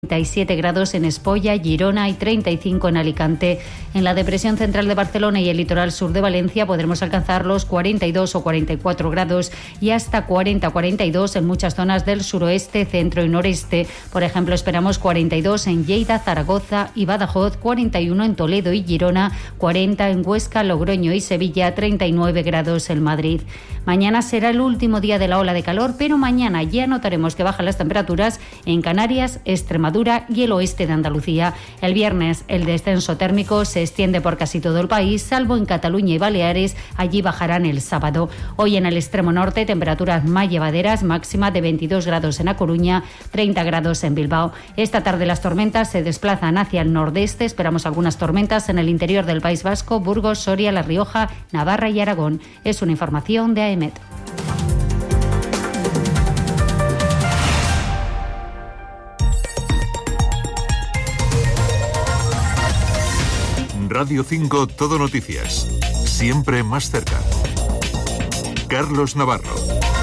37 grados en Espolla, Girona y 35 en Alicante. En la depresión central de Barcelona y el litoral sur de Valencia podremos alcanzar los 42 o 44 grados y hasta 40-42 en muchas zonas del suroeste, centro y noreste. Por ejemplo, esperamos 42 en Lleida, Zaragoza y Badajoz, 41 en Toledo y Girona, 40 en Huesca, Logroño y Sevilla, 39 grados en Madrid. Mañana será el último día de la ola de calor, pero mañana ya notaremos que bajan las temperaturas en Canarias, Extremadura y el oeste de Andalucía. El viernes el descenso térmico se extiende por casi todo el país, salvo en Cataluña y Baleares, allí bajarán el sábado. Hoy en el extremo norte temperaturas más llevaderas, máxima de 22 grados en A Coruña, 30 grados en Bilbao. Esta tarde las tormentas se desplazan hacia el nordeste, esperamos algunas tormentas en el interior del País Vasco, Burgos, Soria, La Rioja, Navarra y Aragón. Es una información de AEMET. Radio 5 Todo Noticias. Siempre más cerca. Carlos Navarro.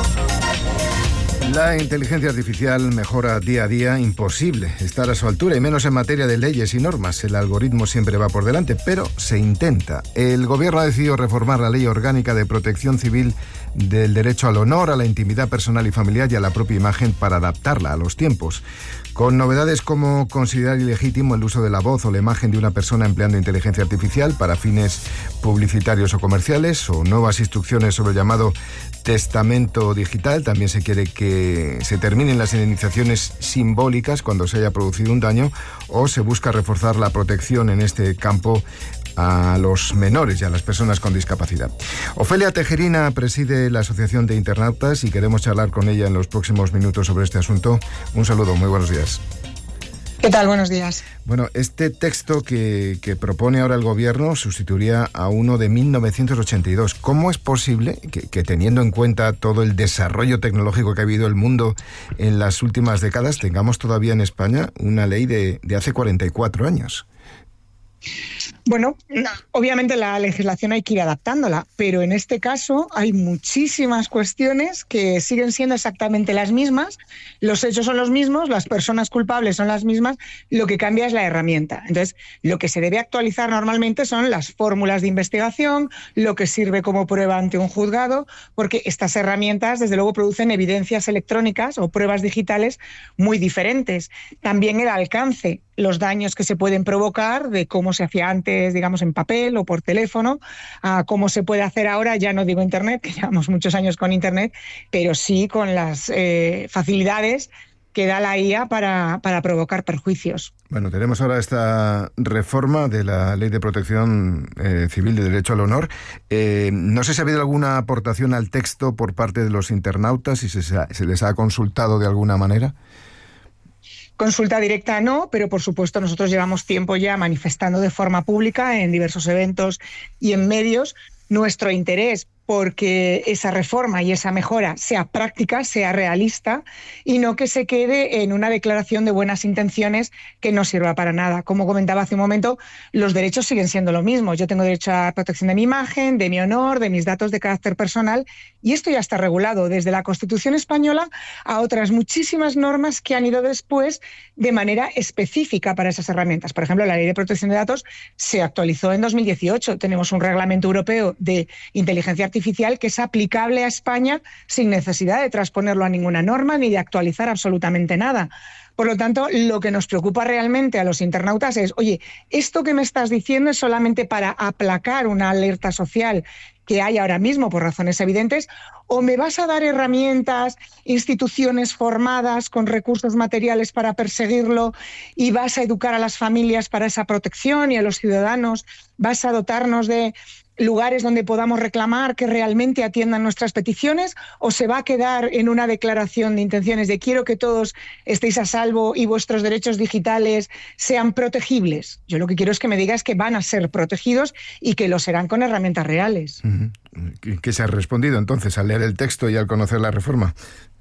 La inteligencia artificial mejora día a día, imposible estar a su altura, y menos en materia de leyes y normas. El algoritmo siempre va por delante, pero se intenta. El gobierno ha decidido reformar la Ley Orgánica de Protección Civil del derecho al honor, a la intimidad personal y familiar y a la propia imagen para adaptarla a los tiempos. Con novedades como considerar ilegítimo el uso de la voz o la imagen de una persona empleando inteligencia artificial para fines publicitarios o comerciales, o nuevas instrucciones sobre el llamado testamento digital. También se quiere que se terminen las indemnizaciones simbólicas cuando se haya producido un daño, o se busca reforzar la protección en este campo a los menores y a las personas con discapacidad. Ofelia Tejerina preside la Asociación de Internautas y queremos charlar con ella en los próximos minutos sobre este asunto. Un saludo, muy buenos días. ¿Qué tal? Buenos días. Bueno, este texto que propone ahora el gobierno sustituiría a uno de 1982. ¿Cómo es posible que teniendo en cuenta todo el desarrollo tecnológico que ha habido el mundo en las últimas décadas, tengamos todavía en España una ley de hace 44 años? Bueno, obviamente la legislación hay que ir adaptándola, pero en este caso hay muchísimas cuestiones que siguen siendo exactamente las mismas, los hechos son los mismos, las personas culpables son las mismas, lo que cambia es la herramienta. Entonces, lo que se debe actualizar normalmente son las fórmulas de investigación, lo que sirve como prueba ante un juzgado, porque estas herramientas, desde luego, producen evidencias electrónicas o pruebas digitales muy diferentes. También el alcance, los daños que se pueden provocar de cómo se hacía antes, digamos, en papel o por teléfono, a cómo se puede hacer ahora, ya no digo Internet, que llevamos muchos años con Internet, pero sí con las facilidades que da la IA para provocar perjuicios. Bueno, tenemos ahora esta reforma de la Ley de Protección Civil de Derecho al Honor. No sé si ha habido alguna aportación al texto por parte de los internautas, si se les ha consultado de alguna manera. Consulta directa no, pero por supuesto nosotros llevamos tiempo ya manifestando de forma pública en diversos eventos y en medios nuestro interés porque esa reforma y esa mejora sea práctica, sea realista y no que se quede en una declaración de buenas intenciones que no sirva para nada. Como comentaba hace un momento, los derechos siguen siendo lo mismo. Yo tengo derecho a protección de mi imagen, de mi honor, de mis datos de carácter personal, y esto ya está regulado desde la Constitución española a otras muchísimas normas que han ido después de manera específica para esas herramientas. Por ejemplo, la Ley de Protección de Datos se actualizó en 2018. Tenemos un reglamento europeo de inteligencia artificial que es aplicable a España sin necesidad de transponerlo a ninguna norma ni de actualizar absolutamente nada. Por lo tanto, lo que nos preocupa realmente a los internautas es, oye, ¿esto que me estás diciendo es solamente para aplacar una alerta social que hay ahora mismo por razones evidentes, o me vas a dar herramientas, instituciones formadas con recursos materiales para perseguirlo y vas a educar a las familias para esa protección y a los ciudadanos, vas a dotarnos de lugares donde podamos reclamar que realmente atiendan nuestras peticiones, o se va a quedar en una declaración de intenciones de quiero que todos estéis a salvo y vuestros derechos digitales sean protegibles? Yo lo que quiero es que me digas que van a ser protegidos y que lo serán con herramientas reales. ¿Qué se ha respondido entonces al leer el texto y al conocer la reforma?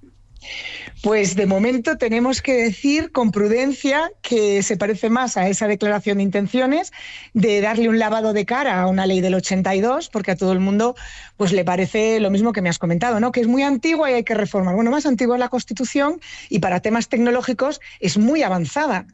Pues de momento tenemos que decir con prudencia que se parece más a esa declaración de intenciones de darle un lavado de cara a una ley del 82, porque a todo el mundo pues le parece lo mismo que me has comentado, ¿no? Que es muy antigua y hay que reformar. Bueno, más antigua es la Constitución y para temas tecnológicos es muy avanzada.